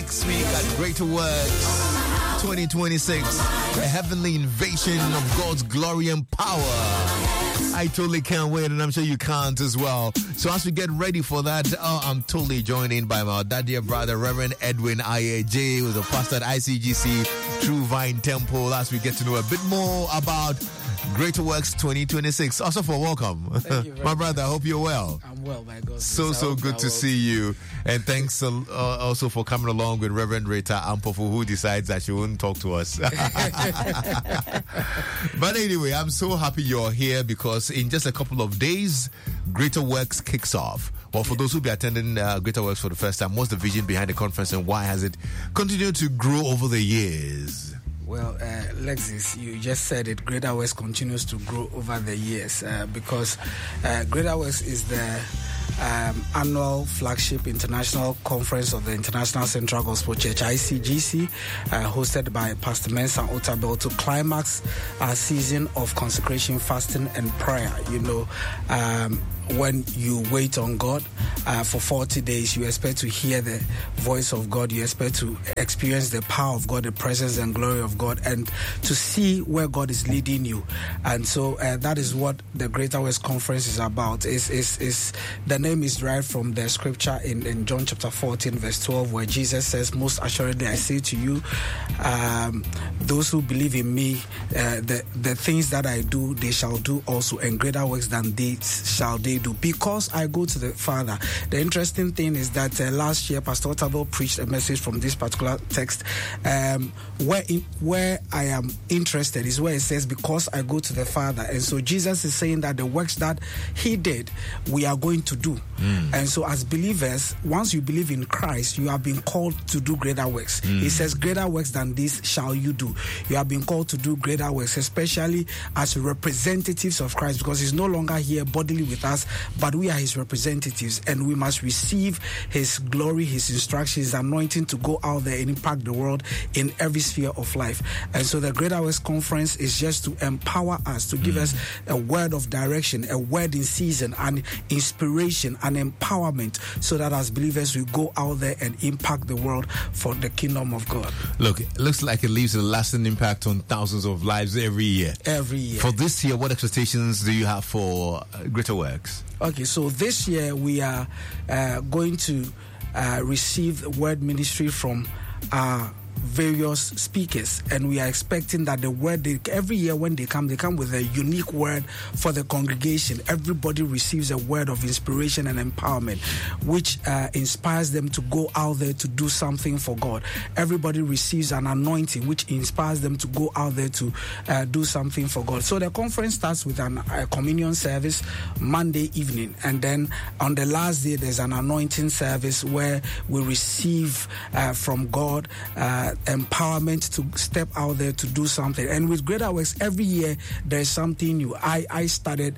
next week at Greater Works 2026, a heavenly invasion of God's glory and power. I totally can't wait, and I'm sure you can't as well. So as we get ready for that, I'm totally joined in by my dear brother, Reverend Edwin IAJ, who's a pastor at ICGC True Vine Temple, as we get to know a bit more about Greater Works 2026. Also for welcome. Thank you my brother, I hope you're well. I'm well, by God's grace. So good to see you. And thanks also for coming along with Reverend Rita Ampofu, who decides that she wouldn't talk to us. But anyway, I'm so happy you're here because in just a couple of days, Greater Works kicks off. Well, for those who be attending Greater Works for the first time, what's the vision behind the conference and why has it continued to grow over the years? Well, Lexis, you just said it. Greater Works continues to grow over the years because Greater Works is the annual flagship international conference of the International Central Gospel Church, ICGC, hosted by Pastor Mensah Otabil, to climax our season of consecration, fasting, and prayer. You know, when you wait on God for 40 days, you expect to hear the voice of God. You expect to experience the power of God, the presence and glory of God, and to see where God is leading you. And so that is what the Greater Works Conference is about. The name is derived from the scripture in John chapter 14, verse 12, where Jesus says, "Most assuredly I say to you, those who believe in me, the things that I do, they shall do also, and greater works than these shall they do, because I go to the Father." The interesting thing is that last year Pastor Otabil preached a message from this particular text where I am interested is where it says, "Because I go to the Father." And so Jesus is saying that the works that he did, we are going to do. And so as believers, once you believe in Christ, you have been called to do greater works. He says, "Greater works than this shall you do." You have been called to do greater works, especially as representatives of Christ, because he's no longer here bodily with us, but we are his representatives, and we must receive his glory, his instructions, his anointing to go out there and impact the world in every sphere of life. And so the Greater Works Conference is just to empower us, to give us a word of direction, a word in season, and inspiration and empowerment, so that as believers we go out there and impact the world for the kingdom of God. Look, it looks like it leaves a lasting impact on thousands of lives every year. Every year. For this year, what expectations do you have for Greater Works? Okay, so this year we are going to receive the word ministry from various speakers, and we are expecting that the word every year when they come with a unique word for the congregation. Everybody receives a word of inspiration and empowerment, which inspires them to go out there to do something for God. Everybody receives an anointing which inspires them to go out there to do something for God. So the conference starts with a communion service Monday evening, and then on the last day there's an anointing service where we receive from God empowerment to step out there to do something. And with Greater Works, every year there's something new. I started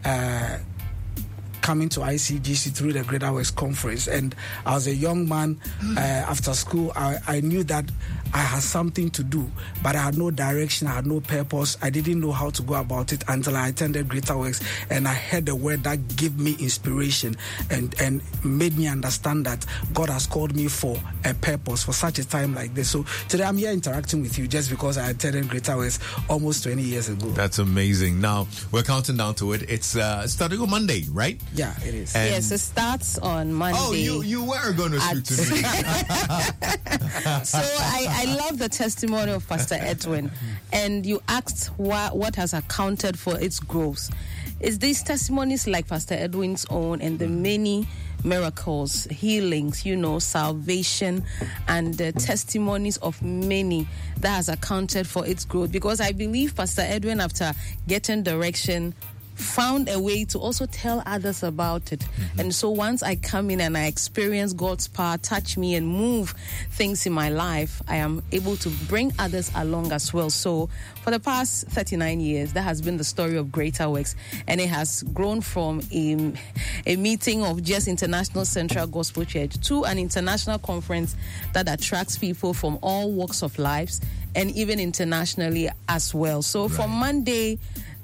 coming to ICGC through the Greater Works Conference, and I was a young man. After school, I knew that I had something to do, but I had no direction, I had no purpose. I didn't know how to go about it until I attended Greater Works, and I heard the word that gave me inspiration and made me understand that God has called me for a purpose, for such a time like this. So today I'm here interacting with you just because I attended Greater Works almost 20 years ago. That's amazing. Now, we're counting down to it. It's starting on Monday, right? Yeah, it is. And yes, it starts on Monday. Oh, you were going to speak to me. So I love the testimony of Pastor Edwin, and you asked what has accounted for its growth. It's these testimonies like Pastor Edwin's own and the many miracles, healings, salvation, and the testimonies of many that has accounted for its growth. Because I believe Pastor Edwin, after getting direction, found a way to also tell others about it. And so once I come in and I experience God's power touch me and move things in my life, I am able to bring others along as well. So for the past 39 years, that has been the story of Greater Works, and it has grown from a meeting of just International Central Gospel Church to an international conference that attracts people from all walks of lives and even internationally as well. So from Monday,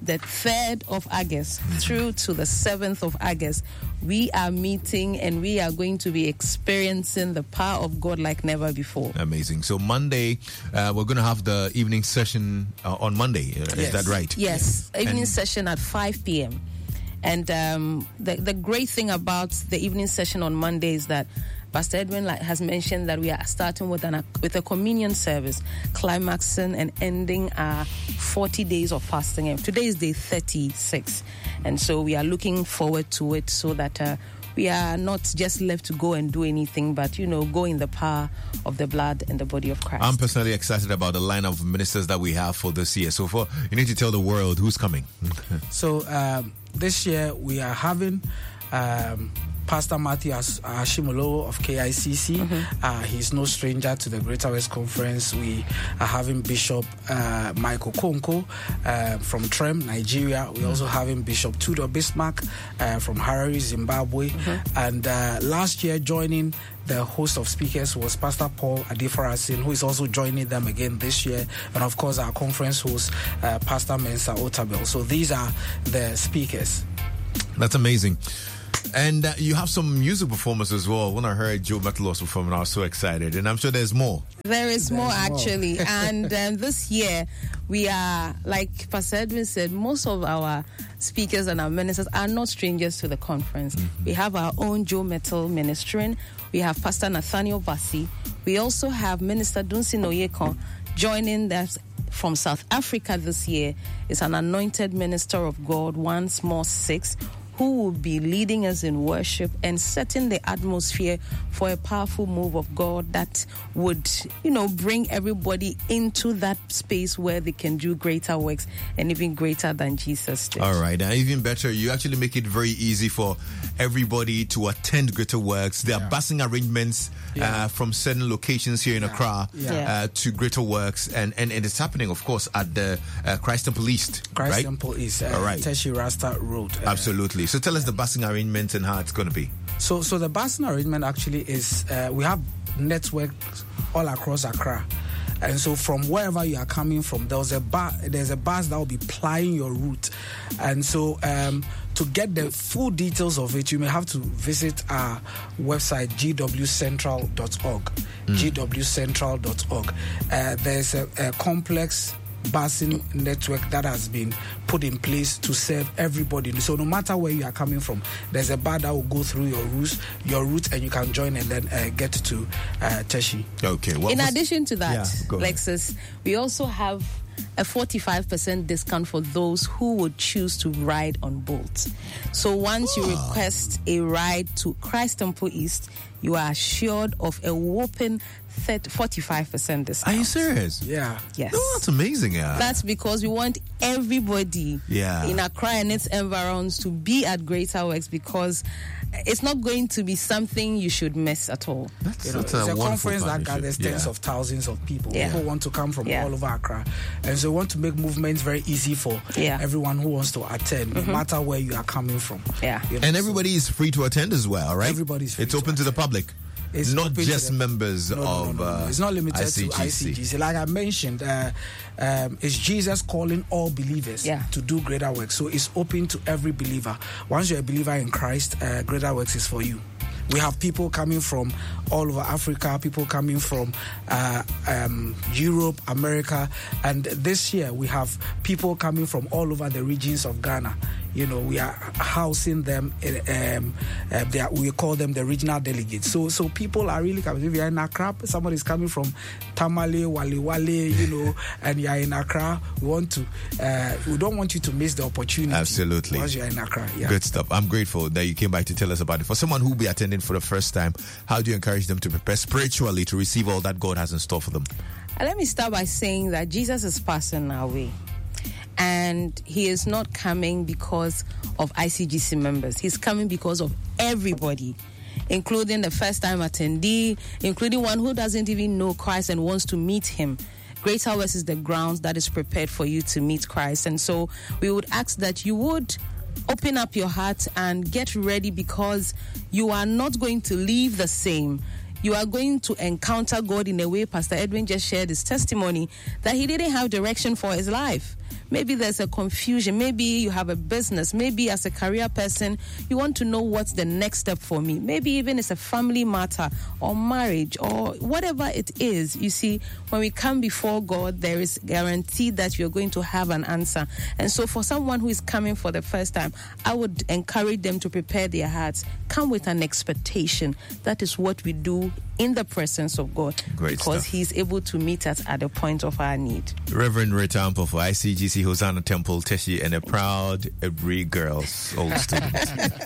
the 3rd of August through to the 7th of August, we are meeting and we are going to be experiencing the power of God like never before. Amazing. So Monday, we're going to have the evening session on Monday. Is that right? Yes. Evening session at 5 p.m. And the great thing about the evening session on Monday is that Pastor Edwin has mentioned that we are starting with a communion service, climaxing and ending our 40 days of fasting. And today is day 36. And so we are looking forward to it so that we are not just left to go and do anything, but, go in the power of the blood and the body of Christ. I'm personally excited about the line of ministers that we have for this year. So you need to tell the world who's coming. So this year we are having Pastor Matthew Ashimolo of KICC. He's no stranger to the Greater West Conference. We are having Bishop Michael Konko from Trem, Nigeria. We're also having Bishop Tudor Bismarck from Harare, Zimbabwe. And last year, joining the host of speakers was Pastor Paul Adefarasin, who is also joining them again this year. And of course, our conference host, Pastor Mensa Otabel. So these are the speakers. That's amazing. And you have some music performance as well. When I heard Joe Metlos performing, I was so excited. And I'm sure there's more. There's more, actually. And this year, we are, like Pastor Edwin said, most of our speakers and our ministers are not strangers to the conference. We have our own Joe Metal ministering. We have Pastor Nathaniel Bassi. We also have Minister Dunsin Oyekon joining us from South Africa this year. Is an anointed minister of God, Once More 6, who will be leading us in worship and setting the atmosphere for a powerful move of God that would, bring everybody into that space where they can do greater works and even greater than Jesus did. All right. And even better, you actually make it very easy for everybody to attend Greater Works. There are busing arrangements from certain locations here in Accra to Greater Works. And it's happening, of course, at the Christ Temple East. Christ Temple East, Teshi Rasta Road. Absolutely. So tell us the busing arrangement and how it's going to be. So the busing arrangement actually is, we have networks all across Accra. And so from wherever you are coming from, there's a bus that will be plying your route. And so to get the full details of it, you may have to visit our website, gwcentral.org. gwcentral.org. There's a complex busing network that has been put in place to serve everybody. So no matter where you are coming from, there's a bar that will go through your route, and you can join and then get to Teshi. Okay. Well, in addition to that, Lexus, we also have a 45% discount for those who would choose to ride on Bolt. So once you request a ride to Christ Temple East, you are assured of a whopping 45% discount. Are you serious? Yeah. Yes. No, that's amazing. That's because we want everybody in Accra and its environs to be at Greater Works, because it's not going to be something you should miss at all. It's a conference that gathers tens of thousands of people. People want to come from all over Accra. And so we want to make movements very easy for everyone who wants to attend, no matter where you are coming from. And everybody is free to attend as well, right? Everybody's free. It's open to the public. It's not just members of it's not limited to ICGC. Like I mentioned, it's Jesus calling all believers to do greater works. So it's open to every believer. Once you're a believer in Christ, greater works is for you. We have people coming from all over Africa, people coming from Europe, America, and this year we have people coming from all over the regions of Ghana. We are housing them. We call them the regional delegates. So people are really coming. If you're in Accra, somebody is coming from Tamale, Wale, and you're in Accra. We don't want you to miss the opportunity. Absolutely. Once you're in Accra, Good stuff. I'm grateful that you came back to tell us about it. For someone who will be attending for the first time, how do you encourage them to prepare spiritually to receive all that God has in store for them? Let me start by saying that Jesus is passing our way. And he is not coming because of ICGC members. He's coming because of everybody, including the first-time attendee, including one who doesn't even know Christ and wants to meet him. Greater West is the ground that is prepared for you to meet Christ. And so we would ask that you would open up your heart and get ready, because you are not going to leave the same. You are going to encounter God in a way. Pastor Edwin just shared his testimony that he didn't have direction for his life. Maybe there's a confusion. Maybe you have a business. Maybe as a career person, you want to know what's the next step for me. Maybe even it's a family matter or marriage or whatever it is. You see, when we come before God, there is guarantee that you're going to have an answer. And so for someone who is coming for the first time, I would encourage them to prepare their hearts. Come with an expectation. That is what we do in the presence of God. Great because stuff. He's able to meet us at the point of our need. Reverend Rita Ampo for ICGC Hosanna Temple, Teshi, and a proud Ebri Girls old student.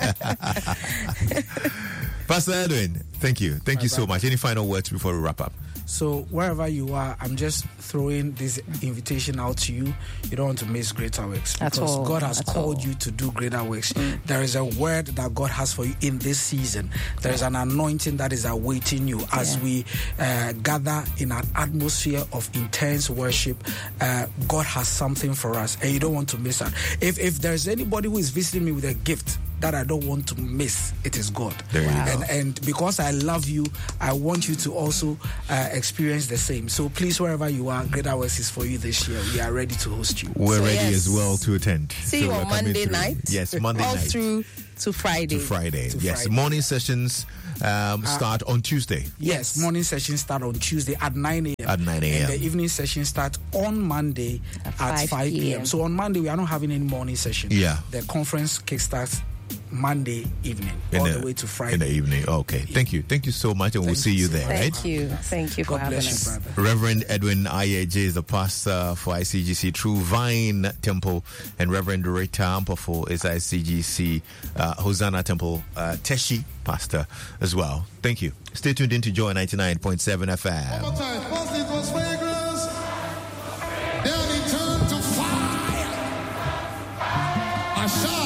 Pastor Edwin, thank you. Thank you so much. Any final words before we wrap up? So wherever you are, I'm just throwing this invitation out to you. You don't want to miss greater works because God has called you to do greater works. There is a word that God has for you in this season. There is an anointing that is awaiting you as we gather in an atmosphere of intense worship. God has something for us, and you don't want to miss that. If there's anybody who is visiting me with a gift that I don't want to miss, it is God. And because I love you, I want you to also experience the same. So please, wherever you are, Greater Works is for you this year. We are ready to host you. We're ready as well to attend. See you on Monday night. Yes, Monday night. All through to Friday. Yes, morning sessions start on Tuesday. Yes, morning sessions start on Tuesday at 9 a.m. At 9 a.m. And the evening sessions start on Monday at 5 p.m. So on Monday, we are not having any morning session. Yeah. The conference kickstarts Monday evening all the way to Friday. In the evening. Okay. Thank you. Thank you so much, and we'll see you there, right? Thank you for having us. Reverend Edwin IAJ is the pastor for ICGC True Vine Temple, and Reverend Rita Ampofo is ICGC Hosanna Temple Teshi pastor as well. Thank you. Stay tuned in to Joy 99.7 FM. One more time. First it was fragrance, then it turned to fire. A shout